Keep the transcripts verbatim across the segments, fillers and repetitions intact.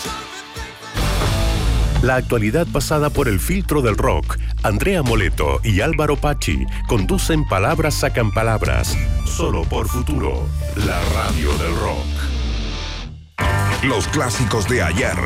La actualidad pasada por el filtro del rock. Andrea Moleto y Álvaro Pachi conducen Palabras Sacan Palabras. Solo por Futuro, la radio del rock. Los clásicos de ayer.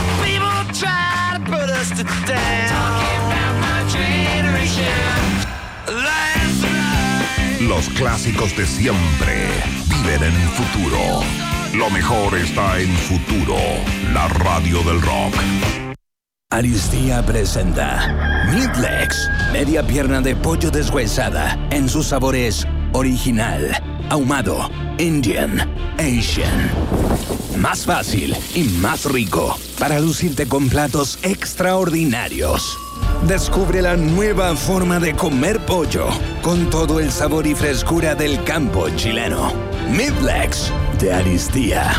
Los clásicos de siempre viven en Futuro. Lo mejor está en Futuro, la radio del rock. Aristía presenta Meatlegs, media pierna de pollo deshuesada en sus sabores original, ahumado, Indian, Asian. Más fácil y más rico para lucirte con platos extraordinarios. Descubre la nueva forma de comer pollo con todo el sabor y frescura del campo chileno. Meatlegs de Aristía.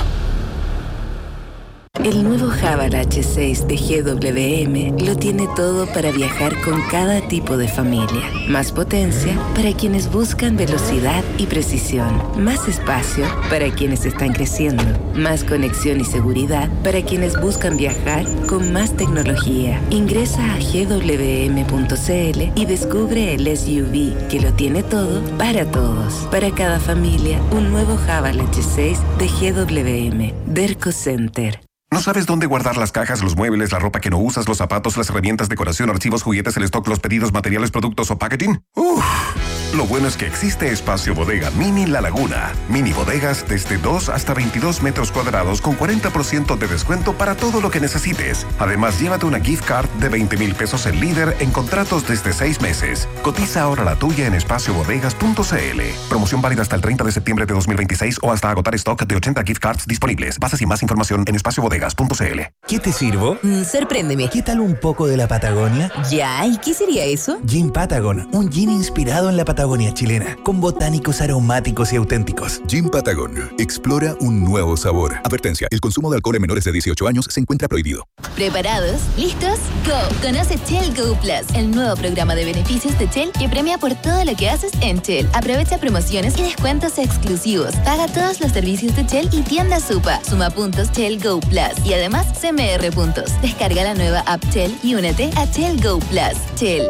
El nuevo Javal H seis de G W M lo tiene todo para viajar con cada tipo de familia. Más potencia para quienes buscan velocidad y precisión. Más espacio para quienes están creciendo. Más conexión y seguridad para quienes buscan viajar con más tecnología. Ingresa a G W M punto C L y descubre el S U V que lo tiene todo para todos. Para cada familia, un nuevo Javal H seis de G W M. Derco Center. ¿No sabes dónde guardar las cajas, los muebles, la ropa que no usas, los zapatos, las herramientas, decoración, archivos, juguetes, el stock, los pedidos, materiales, productos o packaging? ¡Uf! Lo bueno es que existe Espacio Bodega Mini La Laguna. Mini bodegas desde dos hasta veintidós metros cuadrados con cuarenta por ciento de descuento para todo lo que necesites. Además, llévate una gift card de veinte mil pesos el líder en contratos desde seis meses. Cotiza ahora la tuya en espacio bodegas punto c l. Promoción válida hasta el treinta de septiembre de dos mil veintiséis o hasta agotar stock de ochenta gift cards disponibles. Bases y más información en espacio bodegas punto c l. ¿Qué te sirvo? Mm, sorpréndeme. ¿Qué tal un poco de la Patagonia? Ya, ¿y qué sería eso? Gin Patagon, un gin inspirado en la Patagonia chilena, con botánicos aromáticos y auténticos. Gin Patagon, explora un nuevo sabor. Advertencia, el consumo de alcohol en menores de dieciocho años se encuentra prohibido. ¿Preparados? ¿Listos? ¡Go! Conoce Shell Go Plus, el nuevo programa de beneficios de Shell que premia por todo lo que haces en Shell. Aprovecha promociones y descuentos exclusivos. Paga todos los servicios de Shell y tienda Supa. Suma puntos Shell Go Plus y además C M R puntos. Descarga la nueva app Shell y únete a Shell Go Plus. Shell.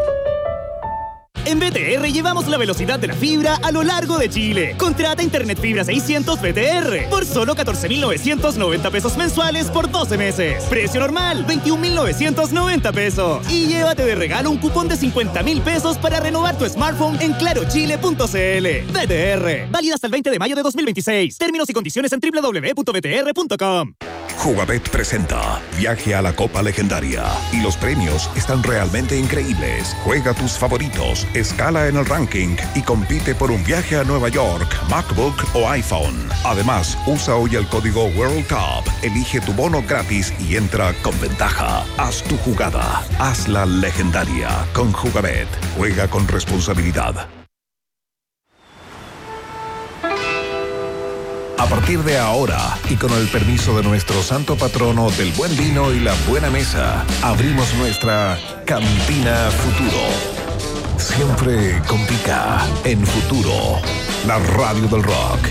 En B T R llevamos la velocidad de la fibra a lo largo de Chile. Contrata Internet Fibra seiscientos B T R por solo catorce mil novecientos noventa pesos mensuales por doce meses. Precio normal, veintiún mil novecientos noventa pesos. Y llévate de regalo un cupón de cincuenta mil pesos para renovar tu smartphone en claro chile punto c l. B T R, válida hasta el veinte de mayo de dos mil veintiséis. Términos y condiciones en doble u doble u doble u punto b t r punto com. Jugabet presenta Viaje a la Copa Legendaria y los premios están realmente increíbles. Juega tus favoritos, escala en el ranking y compite por un viaje a Nueva York, MacBook o iPhone. Además, usa hoy el código World Cup, elige tu bono gratis y entra con ventaja. Haz tu jugada, hazla legendaria con Jugabet. Juega con responsabilidad. A partir de ahora, y con el permiso de nuestro santo patrono del buen vino y la buena mesa, abrimos nuestra Cantina Futuro. Siempre con pica en Futuro, la radio del rock.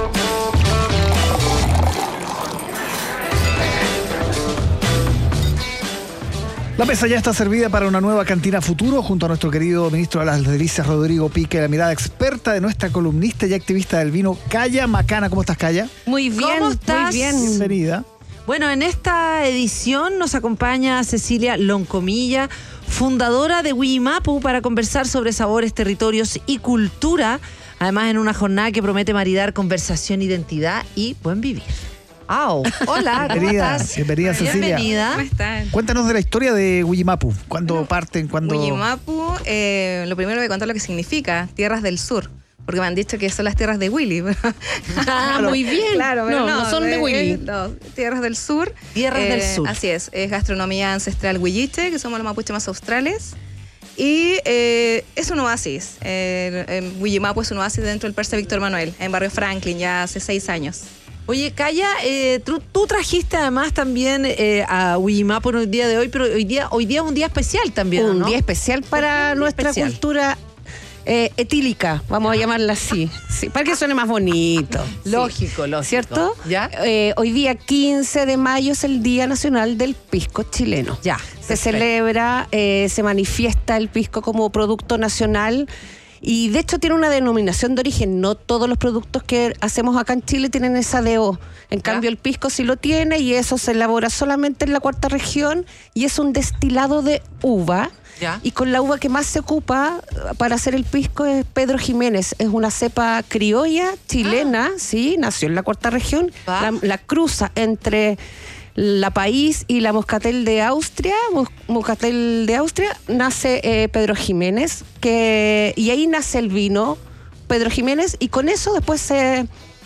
La mesa ya está servida para una nueva Cantina Futuro junto a nuestro querido ministro de las Delicias, Rodrigo Pique, la mirada experta de nuestra columnista y activista del vino, Calla Macana. ¿Cómo estás, Calla? Muy bien, ¿Cómo estás? muy bien. Bienvenida. Bueno, en esta edición nos acompaña Cecilia Loncomilla, fundadora de Wiyimapu, para conversar sobre sabores, territorios y cultura. Además, en una jornada que promete maridar conversación, identidad y buen vivir. ¡Au! Hola, ¿cómo bienvenida, estás? bienvenida, Cecilia. Bienvenida. ¿Cómo están? Cuéntanos de la historia de Wiyimapu. ¿Cuándo Bueno, parten? ¿Cuándo...? Wiyimapu, eh, lo primero que contar lo que significa, tierras del sur. Porque me han dicho que son las tierras de Willy. Ah, muy bien. Claro, pero no, no, no son de eh, Willy. No, tierras del sur. Tierras Eh, del sur. Así es, es gastronomía ancestral huilliche, que somos los mapuches más australes. Y eh, es un oasis. Eh, eh, Wiyimapu es un oasis dentro del Persa Víctor Manuel, en Barrio Franklin, ya hace seis años. Oye, Calla, eh, tú, tú trajiste además también eh, a Wiyimapu en el día de hoy, pero hoy día hoy día es un día especial también, Un ¿no? día especial para Un día nuestra especial. cultura eh, etílica, vamos a llamarla así, sí, para que suene más bonito. Lógico, sí. lógico. ¿Cierto? ¿Ya? Eh, hoy día quince de mayo es el Día Nacional del Pisco Chileno. Ya. Se celebra, eh, se manifiesta el pisco como producto nacional y de hecho tiene una denominación de origen. No todos los productos que hacemos acá en Chile tienen esa D O. En ¿Ya? cambio el pisco sí lo tiene y eso se elabora solamente en la cuarta región y es un destilado de uva. ¿Ya? Y con la uva que más se ocupa para hacer el pisco es Pedro Jiménez. Es una cepa criolla chilena, ah. sí, nació en la cuarta región. La, la cruza entre la País y la Moscatel de Austria. Moscatel de Austria nace eh, Pedro Jiménez, que, y ahí nace el vino Pedro Jiménez, y con eso después se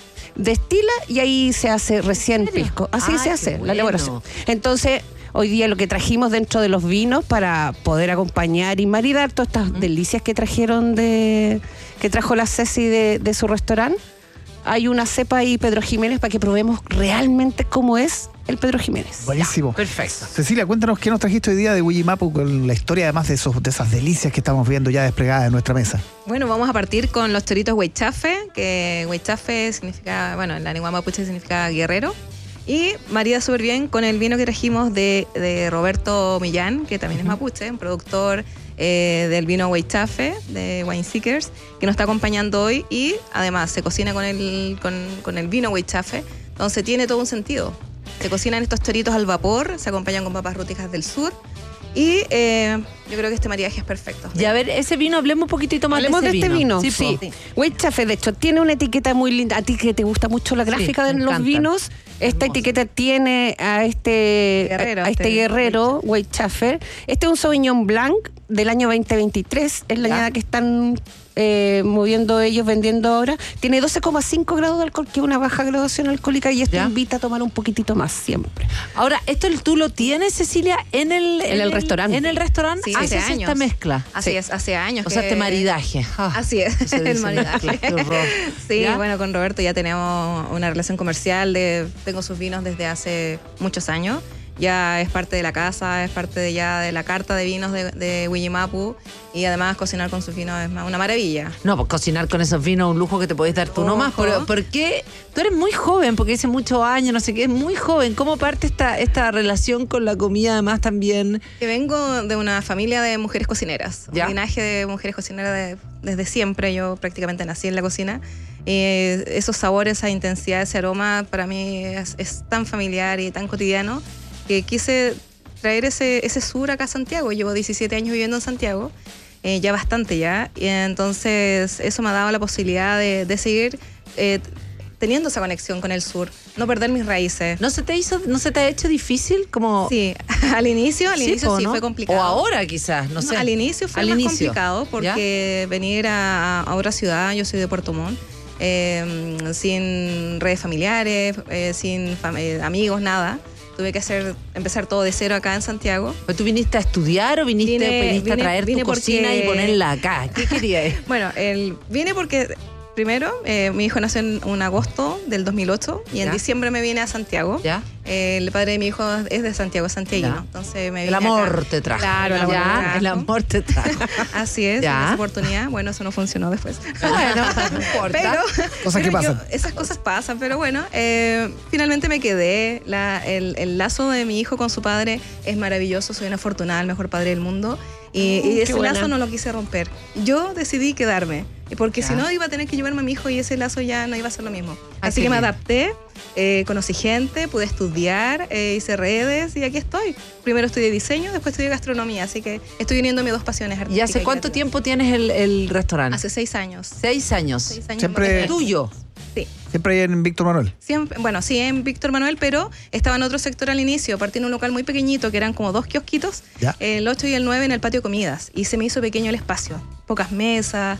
destila y ahí se hace recién pisco. Así ah, se hace bueno. la elaboración. Entonces, hoy día lo que trajimos dentro de los vinos para poder acompañar y maridar todas estas mm. delicias que trajeron de que trajo la Ceci de, de su restaurante. Hay una cepa ahí, Pedro Jiménez, para que probemos realmente cómo es el Pedro Jiménez. Buenísimo. Ya, perfecto. Cecilia, cuéntanos qué nos trajiste hoy día de Huillimapu con la historia, además de, esos, de esas delicias que estamos viendo ya desplegadas en nuestra mesa. Bueno, vamos a partir con los choritos huaychafe, que huaychafe significa, bueno, en la lengua mapuche significa guerrero. Y marida súper bien con el vino que trajimos de, de Roberto Millán, que también uh-huh. es mapuche, un productor eh, del vino huaychafe, de Wine Seekers, que nos está acompañando hoy. Y además se cocina con el, con, con el vino huaychafe, entonces tiene todo un sentido. Se cocinan estos choritos al vapor, se acompañan con papas rúticas del sur. Y eh, yo creo que este maridaje es perfecto. Y a ver, ese vino, hablemos un poquitito más hablemos de ese de este vino. vino. Sí, sí. Huaychafe, de hecho, tiene una etiqueta muy linda. A ti que te gusta mucho la gráfica sí, de los vinos, esta hermoso. Etiqueta tiene a este guerrero, a este, este guerrero, Huaychafe. Este es un Sauvignon Blanc del año veinte veintitrés, es la añada que están eh, moviendo ellos, vendiendo ahora. Tiene doce coma cinco grados de alcohol, que es una baja graduación alcohólica, y esto ¿Ya? invita a tomar un poquitito más siempre. Ahora, ¿esto tú lo tienes, Cecilia, en el, en en el, el restaurante? En el restaurante sí, hace años. Esta mezcla. Así sí. es, hace años. O sea, este maridaje. Ah, así es, el maridaje. Sí, ¿Ya? Bueno, con Roberto ya tenemos una relación comercial, de tengo sus vinos desde hace muchos años. Ya es parte de la casa, es parte de ya de la carta de vinos de, de Huillimapu, y además cocinar con sus vinos es una maravilla. No, pues cocinar con esos vinos es un lujo que te podés dar tú nomás. Pero, ¿por qué? Tú eres muy joven, porque dice muchos años, no sé qué, es muy joven. ¿Cómo parte esta, esta relación con la comida además también? Que vengo de una familia de mujeres cocineras, ¿Ya? un linaje de mujeres cocineras de, desde siempre. Yo prácticamente nací en la cocina. Y esos sabores, esa intensidad, ese aroma, para mí es, es tan familiar y tan cotidiano, que quise traer ese, ese sur acá a Santiago. Llevo diecisiete años viviendo en Santiago, eh, ya bastante ya, y entonces eso me ha dado la posibilidad de, de seguir eh, teniendo esa conexión con el sur, no perder mis raíces. ¿No se te hizo, no se te ha hecho difícil? Como... Sí, al inicio, al sí, inicio sí ¿no? fue complicado. O ahora quizás, no, no sé. Al inicio fue al más inicio. complicado, porque ¿Ya? venir a, a otra ciudad, yo soy de Puerto Montt, eh, sin redes familiares, eh, sin fam eh, amigos, nada. Tuve que hacer, empezar todo de cero acá en Santiago. ¿Pero tú viniste a estudiar o viniste, vine, viniste vine, a traer vine tu porque... cocina y ponerla acá? ¿Qué querías? Bueno, el, vine porque, primero, eh, mi hijo nació en un agosto del dos mil ocho y en ¿Ya? diciembre me vine a Santiago. ¿Ya? Eh, el padre de mi hijo es de Santiago, es santiaguino. Entonces me vine El amor acá. te trajo. Claro, el amor, ¿Ya? te trajo. El amor te trajo. Así es, en esa oportunidad. Bueno, eso no funcionó después. Bueno, no importa. Pero, cosas pero que pasan. Yo, esas cosas pasan, pero bueno, eh, finalmente me quedé. La, el, el lazo de mi hijo con su padre es maravilloso. Soy una afortunada, el mejor padre del mundo. Y, mm, y ese buena. lazo no lo quise romper. Yo decidí quedarme, porque ya. si no iba a tener que llevarme a mi hijo y ese lazo ya no iba a ser lo mismo. Así, Así que bien. me adapté, eh, conocí gente, pude estudiar, eh, hice redes y aquí estoy. Primero estudié diseño, después estudié gastronomía, así que estoy uniendo mis dos pasiones artísticas. ¿Y hace cuánto tiempo tienes el, el restaurante? Hace seis años. ¿Seis años? Seis años. Siempre tuyo. Sí. ¿Siempre ahí en Víctor Manuel? Siempre, bueno, sí, en Víctor Manuel, pero estaba en otro sector al inicio. Partí en un local muy pequeñito, que eran como dos kiosquitos, ¿Ya? el ocho y el nueve en el patio de comidas. Y se me hizo pequeño el espacio. Pocas mesas,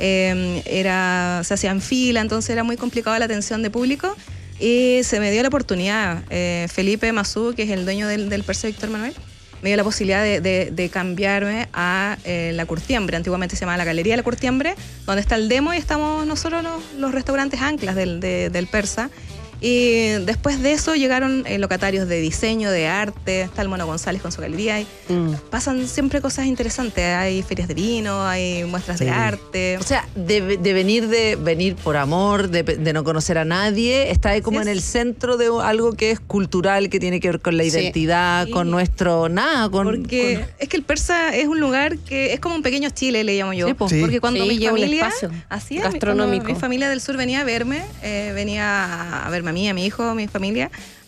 eh, era, se hacían fila, entonces era muy complicada la atención de público. Y se me dio la oportunidad. Eh, Felipe Mazú, que es el dueño del, del Persa Víctor Manuel, me dio la posibilidad de, de, de cambiarme a eh, La Curtiembre. Antiguamente se llamaba la Galería La Curtiembre, donde está el demo y estamos nosotros los, los restaurantes anclas del, de, del Persa. Y después de eso llegaron eh, locatarios de diseño, de arte, está el Mono González con su galería. Y mm. pasan siempre cosas interesantes. Hay ferias de vino, hay muestras sí. de arte. O sea, de, de venir de venir por amor, de, de no conocer a nadie, está ahí como sí, en el centro de algo que es cultural, que tiene que ver con la identidad, sí. con nuestro nada. Con, Porque con... es que el Persa es un lugar que es como un pequeño Chile, le llamo yo. Sí, sí. Porque cuando sí, mi familia, así es, gastronómico. Mi, mi familia del sur venía a verme, eh, venía a verme a mí, a mi hijo, a mi familia.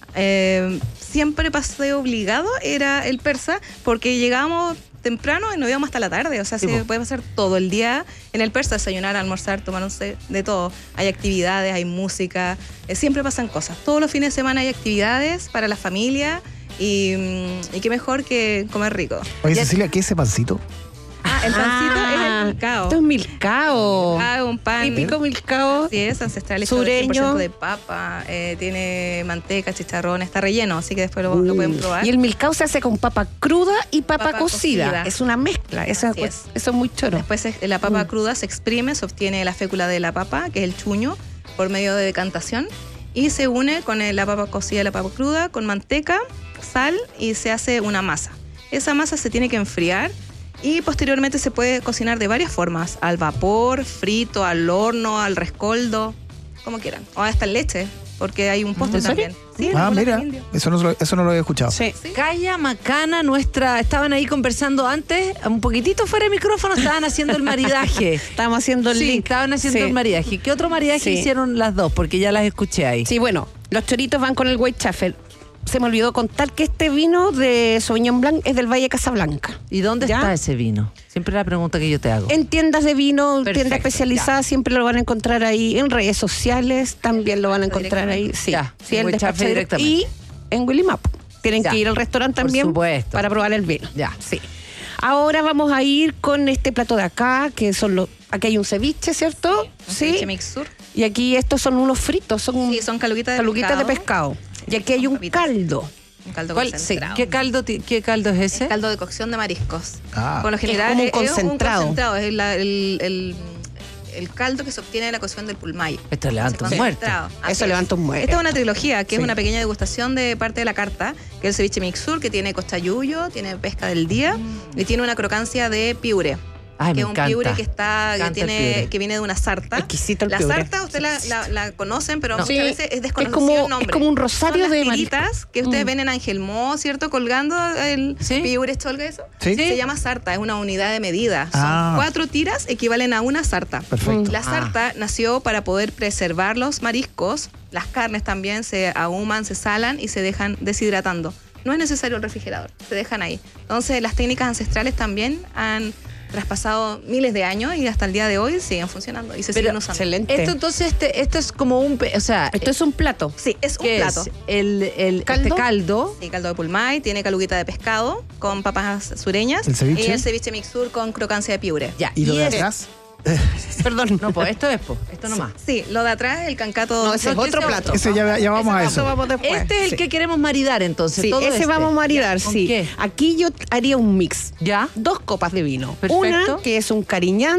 Eh, siempre paseo obligado era el Persa, porque llegábamos temprano y nos íbamos hasta la tarde. O sea, sí, se po. puede pasar todo el día en el Persa, desayunar, almorzar, tomar un té, de todo. Hay actividades, hay música, eh, siempre pasan cosas. Todos los fines de semana hay actividades para la familia y, y qué mejor que comer rico. Oye, Cecilia, ¿qué es ese pancito? Ah, el pancito ah, es el milcao. Esto es milcao. Ah, un pan. Típico milcao. Sí, es ancestral. Sureño. cien por ciento de papa, eh, tiene manteca, chicharrón, está relleno, así que después lo, uh. lo pueden probar. Y el milcao se hace con papa cruda y papa, papa cocida. cocida. Es una mezcla. Eso es, es. eso es muy choro. Después es, la papa mm. cruda se exprime, se obtiene la fécula de la papa, que es el chuño, por medio de decantación, y se une con el, la papa cocida y la papa cruda, con manteca, sal, y se hace una masa. Esa masa se tiene que enfriar. Y posteriormente se puede cocinar de varias formas, al vapor, frito, al horno, al rescoldo, como quieran. O hasta en leche, porque hay un postre también. Sí, ah, mira, eso no, eso no lo había escuchado. Sí. Sí. Calla Macana, nuestra, estaban ahí conversando antes, un poquitito fuera de micrófono, estaban haciendo el maridaje. Estábamos haciendo el sí, link. estaban haciendo sí. el maridaje. ¿Qué otro maridaje sí. hicieron las dos? Porque ya las escuché ahí. Sí, bueno, los choritos van con el Weizsäcker. Se me olvidó contar que este vino de Sauvignon Blanc es del Valle de Casablanca. ¿Y dónde ¿Ya? está ese vino? Siempre la pregunta que yo te hago. En tiendas de vino, Perfecto, tiendas especializadas, ya. siempre lo van a encontrar ahí. En redes sociales también lo van a encontrar ahí. Sí, ya, sí el directamente. Y en Willy Map. Tienen ya. que ir al restaurante también para probar el vino. Ya. Sí. Ahora vamos a ir con este plato de acá, que son los... Aquí hay un ceviche, ¿cierto? Sí. Un ceviche mixur. Y aquí estos son unos fritos. Son sí, son caluguitas de caluguitas pescado. de pescado. Y aquí hay un caldo. Un caldo ¿Cuál, sí, ¿qué, caldo, ¿Qué caldo es ese? Es caldo de cocción de mariscos. Ah. Por lo general es como un es, concentrado. Es un concentrado. Es la, el, el, el caldo que se obtiene de la cocción del pulmay. Esto levanta un muerto. Eso levanta un muerto. Esta es una trilogía, que sí. es una pequeña degustación de parte de la carta, que es el ceviche mixur, que tiene costayuyo, tiene pesca del día mm. y tiene una crocancia de piure. Ay, que me es un encanta. piure que está que tiene que viene de una sarta. Exquisito el la piure. sarta usted la, la, la conocen, pero no. muchas sí. veces es desconocido es como, el nombre. Es como un rosario Son de las tiritas que ustedes mm. ven en Angelmó, ¿cierto? Colgando el ¿Sí? piure cholga, eso. ¿Sí? Se llama sarta, es una unidad de medida. Ah. Son cuatro tiras equivalen a una sarta. Perfecto. La sarta ah. nació para poder preservar los mariscos, las carnes también se ahuman, se salan y se dejan deshidratando. No es necesario el refrigerador, se dejan ahí. Entonces las técnicas ancestrales también han traspasado miles de años y hasta el día de hoy siguen funcionando y se Pero, siguen usando. Excelente. Esto entonces, este, esto es como un, o sea, esto es un plato. Sí, es un ¿qué plato. Es? El, el ¿Caldo? Este caldo. Sí, caldo de pulmay, tiene caluguita de pescado con papas sureñas. ¿El ceviche? Y el ceviche mixur con crocancia de piure. Ya. ¿Y lo de es, atrás? Perdón. No, pues esto es, po, esto nomás. Sí, lo de atrás es el cancato. No, ese es otro plato. Ese ya, ya vamos ese a eso. Vamos después. Este es el sí. que queremos maridar entonces. Sí, todo ese este. vamos a maridar, ¿Con sí. qué? Aquí yo haría un mix. ¿Ya? Dos copas de vino. Perfecto. Una que es un cariñán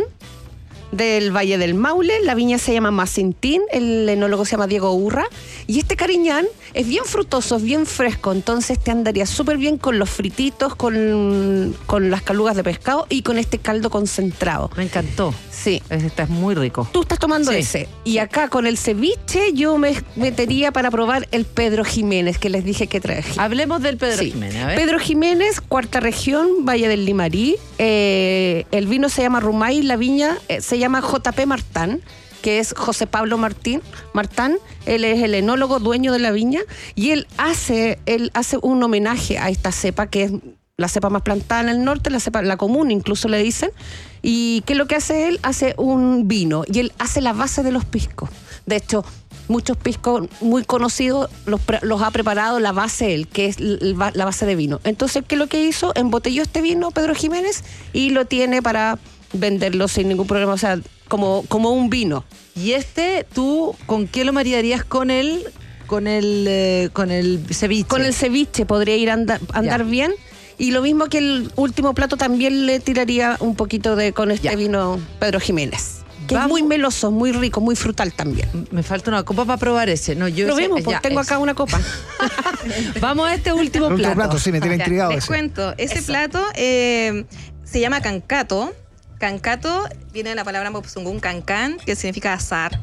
del Valle del Maule, la viña se llama Macintín, el enólogo se llama Diego Urra, y este cariñán es bien frutoso, es bien fresco, entonces te andaría súper bien con los frititos, con, con las calugas de pescado y con este caldo concentrado. Me encantó. Sí. Este es muy rico. Tú estás tomando Sí. ese. Y acá con el ceviche yo me metería para probar el Pedro Jiménez, que les dije que traje. Hablemos del Pedro Sí. Jiménez. A ver. Pedro Jiménez, cuarta región, Valle del Limarí. Eh, el vino se llama Rumay, la viña eh, se llama J P Martán, que es José Pablo Martín, Martán. Él es el enólogo dueño de la viña y él hace, él hace un homenaje a esta cepa que es la cepa más plantada en el norte, la cepa, la común incluso le dicen. ¿Y qué es lo que hace él? Hace un vino y él hace la base de los piscos. De hecho, muchos piscos muy conocidos los, los ha preparado la base él, que es la base de vino. Entonces, ¿qué es lo que hizo? Embotelló este vino Pedro Jiménez y lo tiene para venderlo sin ningún problema, o sea, como, como un vino. Y este, ¿tú con qué lo maridarías con el, con el, eh, con el ceviche? Con el ceviche podría ir a andar, andar bien. Y lo mismo que el último plato también le tiraría un poquito de con este ya. vino Pedro Jiménez. que Vamos. es muy meloso, muy rico, muy frutal también. Me falta una copa para probar ese. No, yo Probemos, ese- pues ya, tengo ese. acá una copa. Vamos a este último El último plato. plato, sí, me tiene Ya, intrigado les ese. cuento, ese Eso. plato eh, se llama cancato. Cancato viene de la palabra mapuzungún cancán, que significa asar.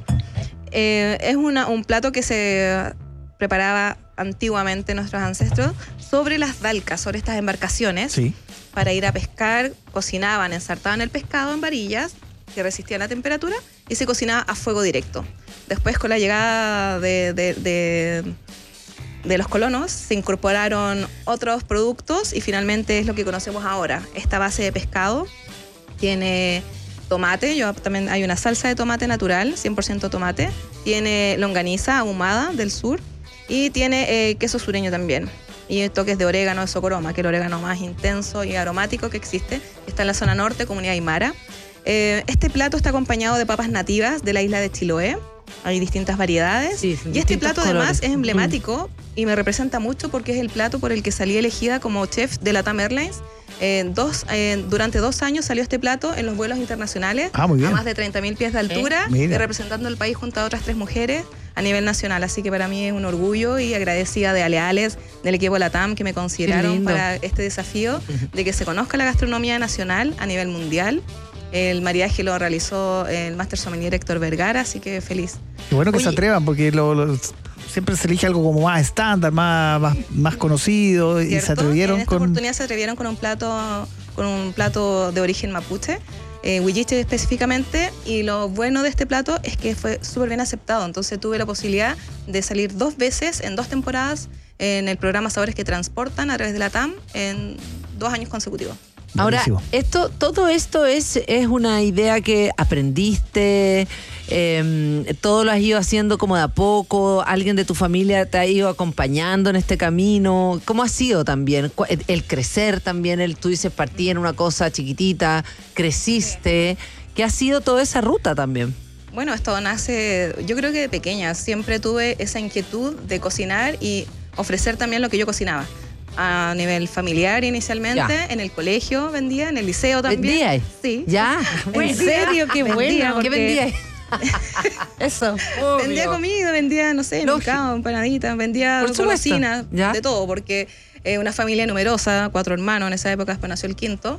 Eh, es una, un plato que se preparaba antiguamente nuestros ancestros sobre las dalcas, sobre estas embarcaciones, Sí. para ir a pescar. Cocinaban, ensartaban el pescado en varillas que resistían la temperatura y se cocinaba a fuego directo. Después, con la llegada de, de- de- de los colonos, se incorporaron otros productos y finalmente es lo que conocemos ahora. Esta base de pescado tiene tomate, yo también hay una salsa de tomate natural, cien por ciento tomate, tiene longaniza ahumada del sur y tiene eh, queso sureño también. Y toques de orégano de socoroma, que es el orégano más intenso y aromático que existe. Está en la zona norte, comunidad aymara. Eh, este plato está acompañado de papas nativas de la isla de Chiloé. Hay distintas variedades. Sí, y este distintos plato además colores. es emblemático y me representa mucho porque es el plato por el que salí elegida como chef de LATAM Airlines. Eh, dos, eh, durante dos años salió este plato en los vuelos internacionales Ah, muy bien. a más de treinta mil pies de altura, Mira. y representando al país junto a otras tres mujeres a nivel nacional. Así que para mí es un orgullo y agradecida de Aleales, del equipo LATAM, que me consideraron lindo. para este desafío de que se conozca la gastronomía nacional a nivel mundial. El mariaje lo realizó el Master Sommelier Héctor Vergara, así que feliz. Qué bueno que se Oye, atrevan, porque lo- lo- siempre se elige algo como más estándar, más, más, más conocido, y se ¿cierto? atrevieron En esta con... oportunidad se atrevieron con un plato, con un plato de origen mapuche, eh, huilliche específicamente, y lo bueno de este plato es que fue súper bien aceptado. Entonces tuve la posibilidad de salir dos veces en dos temporadas en el programa Sabores que Transportan a través de la T A M en dos años consecutivos. Ahora, Buenísimo. esto, todo esto es, es una idea que aprendiste, eh, todo lo has ido haciendo como de a poco, alguien de tu familia te ha ido acompañando en este camino. ¿Cómo ha sido también? Cu- El, el crecer también, el, tú dices, partí en una cosa chiquitita, creciste. ¿Qué ha sido toda esa ruta también? Bueno, esto nace, yo creo que de pequeña, siempre tuve esa inquietud de cocinar y ofrecer también lo que yo cocinaba. A nivel familiar inicialmente, Ya. en el colegio vendía, en el liceo también. ¿Vendías? Sí. ¿Ya? ¿En serio? Qué Vendía, bueno. ¿Qué porque vendías? Eso. Vendía comida, vendía, no sé, Lógico. mercado, empanaditas, vendía Por supuesto. golosinas, Ya. de todo, porque eh, una familia numerosa, cuatro hermanos en esa época, después nació el quinto.